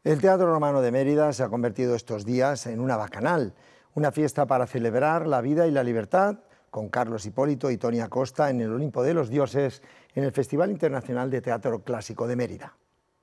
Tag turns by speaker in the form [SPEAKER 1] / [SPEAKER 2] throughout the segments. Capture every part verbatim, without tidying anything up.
[SPEAKER 1] El Teatro Romano de Mérida se ha convertido estos días en una bacanal, una fiesta para celebrar la vida y la libertad, con Carlos Hipólito y Toni Acosta en el Olimpo de los Dioses, en el Festival Internacional de Teatro Clásico de Mérida.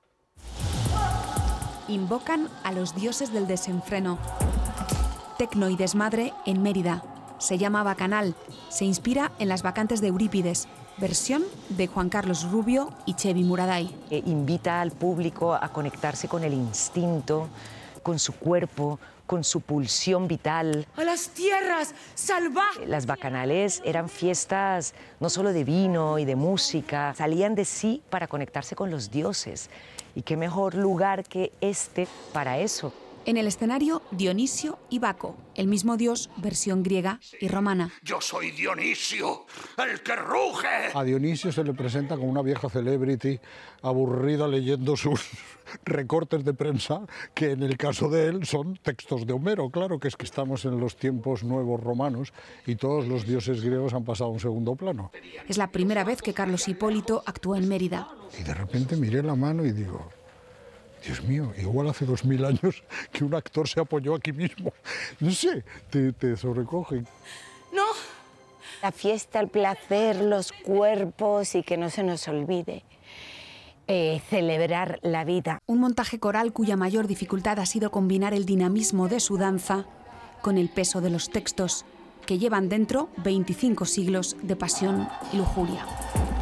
[SPEAKER 2] Invocan a los dioses del desenfreno. Tecno y desmadre en Mérida. Se llama Bacanal. Se inspira en las Bacantes de Eurípides, versión de Juan Carlos Rubio y Chevy Muraday.
[SPEAKER 3] Eh, invita al público a conectarse con el instinto, con su cuerpo, con su pulsión vital.
[SPEAKER 4] ¡A las tierras salvajes!
[SPEAKER 3] Las bacanales eran fiestas no solo de vino y de música, salían de sí para conectarse con los dioses. Y qué mejor lugar que este para eso.
[SPEAKER 2] En el escenario, Dionisio y Baco, el mismo dios, versión griega y romana.
[SPEAKER 5] Yo soy Dionisio, el que ruge.
[SPEAKER 6] A Dionisio se le presenta como una vieja celebrity aburrida leyendo sus recortes de prensa, que en el caso de él son textos de Homero. Claro que es que estamos en los tiempos nuevos romanos y todos los dioses griegos han pasado a un segundo plano.
[SPEAKER 2] Es la primera vez que Carlos Hipólito actúa en Mérida.
[SPEAKER 6] Y de repente miré la mano y digo, Dios mío, igual hace dos mil años que un actor se apoyó aquí mismo. No sé, te, te sobrecoge.
[SPEAKER 4] ¡No!
[SPEAKER 7] La fiesta, el placer, los cuerpos y que no se nos olvide eh, celebrar la vida.
[SPEAKER 2] Un montaje coral cuya mayor dificultad ha sido combinar el dinamismo de su danza con el peso de los textos, que llevan dentro veinticinco siglos de pasión y lujuria.